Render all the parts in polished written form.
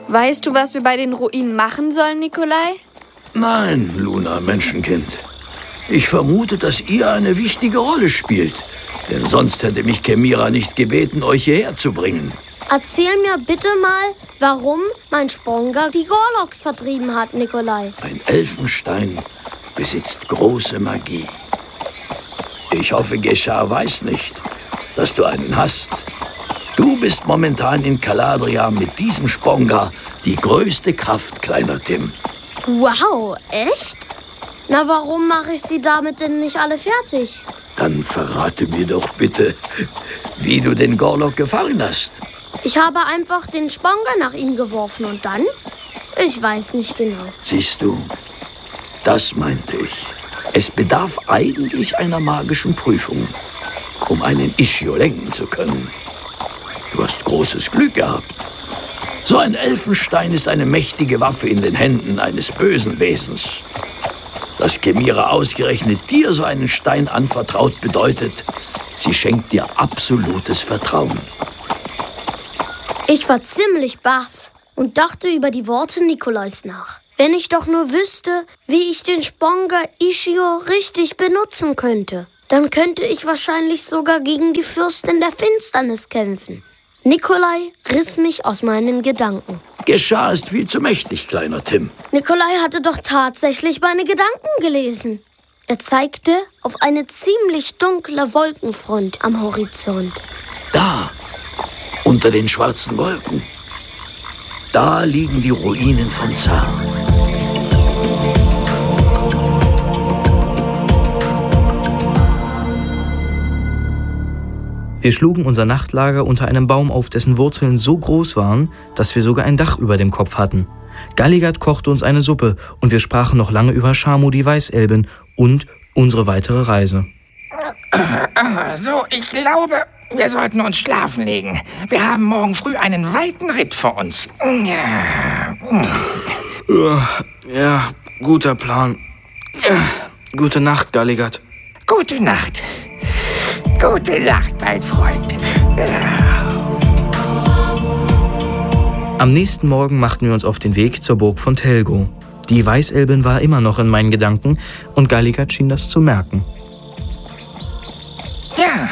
Weißt du, was wir bei den Ruinen machen sollen, Nikolai? Nein, Luna, Menschenkind. Ich vermute, dass ihr eine wichtige Rolle spielt. Denn sonst hätte mich Kemira nicht gebeten, euch hierher zu bringen. Erzähl mir bitte mal, warum mein Sponga die Gorloks vertrieben hat, Nikolai. Ein Elfenstein besitzt große Magie. Ich hoffe, Geschar weiß nicht, dass du einen hast. Du bist momentan in Caladria mit diesem Sponga die größte Kraft, kleiner Tim. Wow, echt? Na, warum mache ich sie damit denn nicht alle fertig? Dann verrate mir doch bitte, wie du den Gorlok gefangen hast. Ich habe einfach den Sponga nach ihm geworfen und dann? Ich weiß nicht genau. Siehst du, das meinte ich. Es bedarf eigentlich einer magischen Prüfung, um einen Ischio lenken zu können. Du hast großes Glück gehabt. So ein Elfenstein ist eine mächtige Waffe in den Händen eines bösen Wesens. Dass Kemira ausgerechnet dir so einen Stein anvertraut, bedeutet, sie schenkt dir absolutes Vertrauen. Ich war ziemlich baff und dachte über die Worte Nikolais nach. Wenn ich doch nur wüsste, wie ich den Sponga Ischio richtig benutzen könnte, dann könnte ich wahrscheinlich sogar gegen die Fürstin der Finsternis kämpfen. Nikolai riss mich aus meinen Gedanken. Geschah ist viel zu mächtig, kleiner Tim. Nikolai hatte doch tatsächlich meine Gedanken gelesen. Er zeigte auf eine ziemlich dunkle Wolkenfront am Horizont. Da, unter den schwarzen Wolken, da liegen die Ruinen von Zar. Wir schlugen unser Nachtlager unter einem Baum auf, dessen Wurzeln so groß waren, dass wir sogar ein Dach über dem Kopf hatten. Galligat kochte uns eine Suppe und wir sprachen noch lange über Shamu die Weißelbin und unsere weitere Reise. So, ich glaube, wir sollten uns schlafen legen. Wir haben morgen früh einen weiten Ritt vor uns. Ja, guter Plan. Gute Nacht, Galligat. Gute Nacht. Gute Nacht, mein Freund. Am nächsten Morgen machten wir uns auf den Weg zur Burg von Telgo. Die Weißelbin war immer noch in meinen Gedanken und Galligat schien das zu merken. Ja,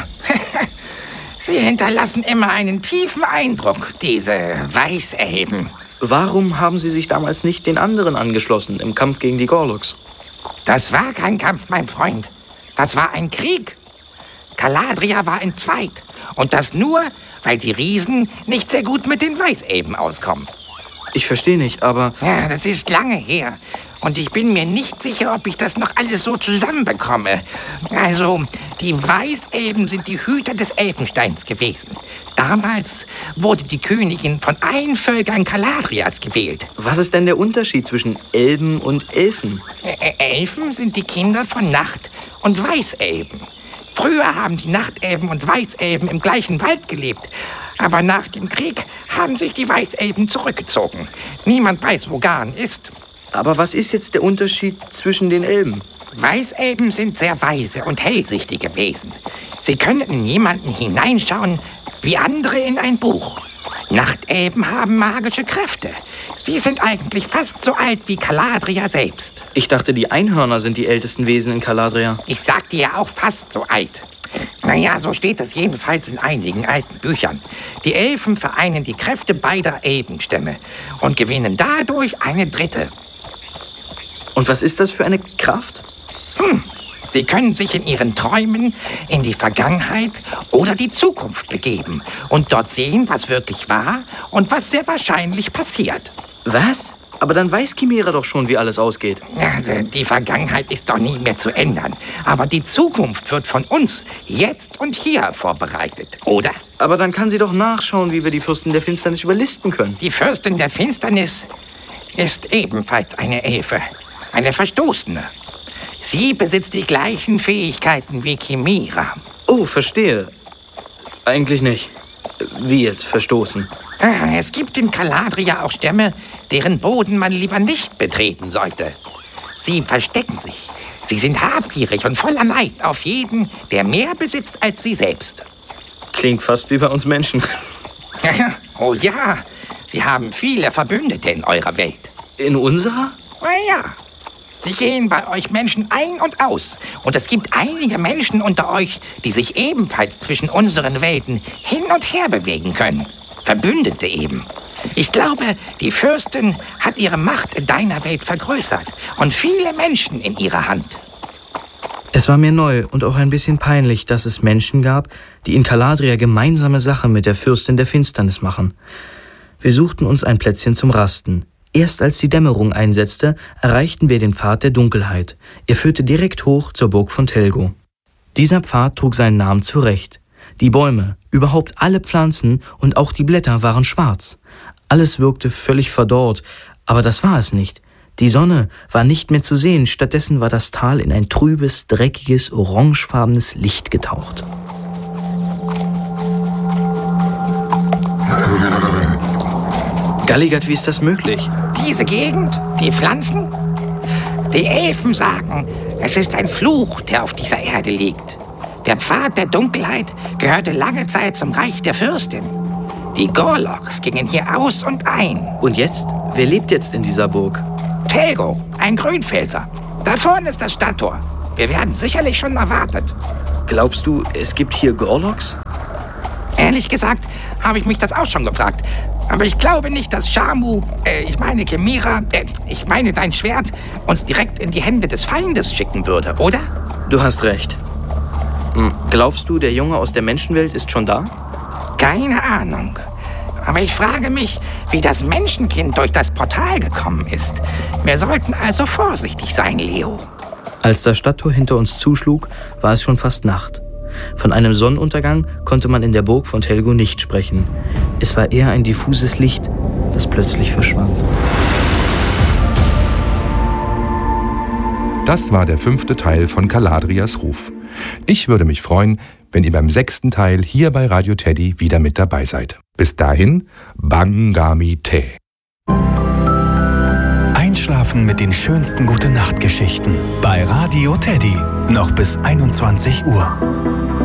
sie hinterlassen immer einen tiefen Eindruck, diese Weißelben. Warum haben Sie sich damals nicht den anderen angeschlossen im Kampf gegen die Gorloks? Das war kein Kampf, mein Freund. Das war ein Krieg. Caladria war entzweit. Und das nur, weil die Riesen nicht sehr gut mit den Weißelben auskommen. Ich verstehe nicht, aber... Ja, das ist lange her. Und ich bin mir nicht sicher, ob ich das noch alles so zusammenbekomme. Also, die Weißelben sind die Hüter des Elfensteins gewesen. Damals wurde die Königin von allen Völkern Caladrias gewählt. Was ist denn der Unterschied zwischen Elben und Elfen? Elfen sind die Kinder von Nacht- und Weißelben. Früher haben die Nachtelben und Weißelben im gleichen Wald gelebt. Aber nach dem Krieg haben sich die Weißelben zurückgezogen. Niemand weiß, wo Garn ist. Aber was ist jetzt der Unterschied zwischen den Elben? Weißelben sind sehr weise und hellsichtige Wesen. Sie können in jemanden hineinschauen, wie andere in ein Buch. Nachtelben haben magische Kräfte. Sie sind eigentlich fast so alt wie Caladria selbst. Ich dachte, die Einhörner sind die ältesten Wesen in Caladria. Ich sagte ja auch fast so alt. Naja, so steht es jedenfalls in einigen alten Büchern. Die Elfen vereinen die Kräfte beider Elbenstämme und gewinnen dadurch eine dritte. Und was ist das für eine Kraft? Sie können sich in ihren Träumen in die Vergangenheit oder die Zukunft begeben und dort sehen, was wirklich war und was sehr wahrscheinlich passiert. Was? Aber dann weiß Kemira doch schon, wie alles ausgeht. Ja, die Vergangenheit ist doch nicht mehr zu ändern. Aber die Zukunft wird von uns jetzt und hier vorbereitet, oder? Aber dann kann sie doch nachschauen, wie wir die Fürstin der Finsternis überlisten können. Die Fürstin der Finsternis ist ebenfalls eine Elfe, eine Verstoßene. Sie besitzt die gleichen Fähigkeiten wie Kemira. Oh, verstehe. Eigentlich nicht. Wie jetzt verstoßen? Es gibt in Caladria auch Stämme, deren Boden man lieber nicht betreten sollte. Sie verstecken sich. Sie sind habgierig und voller Neid auf jeden, der mehr besitzt als sie selbst. Klingt fast wie bei uns Menschen. Oh ja, Sie haben viele Verbündete in eurer Welt. In unserer? Na ja. Sie gehen bei euch Menschen ein und aus. Und es gibt einige Menschen unter euch, die sich ebenfalls zwischen unseren Welten hin und her bewegen können. Verbündete eben. Ich glaube, die Fürstin hat ihre Macht in deiner Welt vergrößert und viele Menschen in ihrer Hand. Es war mir neu und auch ein bisschen peinlich, dass es Menschen gab, die in Caladria gemeinsame Sache mit der Fürstin der Finsternis machen. Wir suchten uns ein Plätzchen zum Rasten. Erst als die Dämmerung einsetzte, erreichten wir den Pfad der Dunkelheit. Er führte direkt hoch zur Burg von Telgo. Dieser Pfad trug seinen Namen zurecht. Die Bäume, überhaupt alle Pflanzen und auch die Blätter waren schwarz. Alles wirkte völlig verdorrt, aber das war es nicht. Die Sonne war nicht mehr zu sehen, stattdessen war das Tal in ein trübes, dreckiges, orangefarbenes Licht getaucht. Galigard, wie ist das möglich? Diese Gegend, die Pflanzen? Die Elfen sagen, es ist ein Fluch, der auf dieser Erde liegt. Der Pfad der Dunkelheit gehörte lange Zeit zum Reich der Fürstin. Die Gorloks gingen hier aus und ein. Und jetzt? Wer lebt jetzt in dieser Burg? Telgo, ein Grünfelser. Da vorne ist das Stadttor. Wir werden sicherlich schon erwartet. Glaubst du, es gibt hier Gorloks? Ehrlich gesagt habe ich mich das auch schon gefragt. Aber ich glaube nicht, dass Shamu, Chimera, dein Schwert, uns direkt in die Hände des Feindes schicken würde, oder? Du hast recht. Glaubst du, der Junge aus der Menschenwelt ist schon da? Keine Ahnung. Aber ich frage mich, wie das Menschenkind durch das Portal gekommen ist. Wir sollten also vorsichtig sein, Leo. Als das Stadttor hinter uns zuschlug, war es schon fast Nacht. Von einem Sonnenuntergang konnte man in der Burg von Telgo nicht sprechen. Es war eher ein diffuses Licht, das plötzlich verschwand. Das war der 5. Teil von Caladrias Ruf. Ich würde mich freuen, wenn ihr beim 6. Teil hier bei Radio Teddy wieder mit dabei seid. Bis dahin, Bangami Te. Einschlafen mit den schönsten Gute-Nacht-Geschichten bei Radio Teddy. Noch bis 21 Uhr.